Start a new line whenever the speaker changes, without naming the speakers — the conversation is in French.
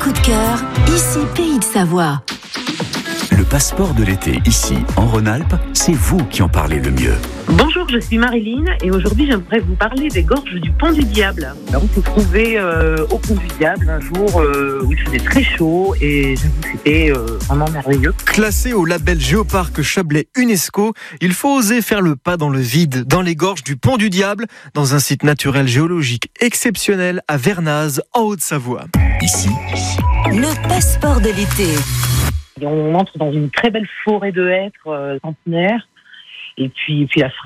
coup de cœur, ici Pays de Savoie.
Le passeport de l'été, ici, en Rhône-Alpes, c'est vous qui en parlez le mieux.
Bonjour, je suis Marilyn et aujourd'hui j'aimerais vous parler des gorges du Pont du Diable. On s'est trouvé au Pont du Diable un jour où il faisait très chaud et j'avoue que c'était vraiment merveilleux.
Classé au label Géoparc Chablais UNESCO, il faut oser faire le pas dans le vide, dans les gorges du Pont du Diable, dans un site naturel géologique exceptionnel à Vernaz, en Haute-Savoie.
Ici,
Le passeport de l'été.
Et on entre dans une très belle forêt de hêtres centenaires et puis la fraîcheur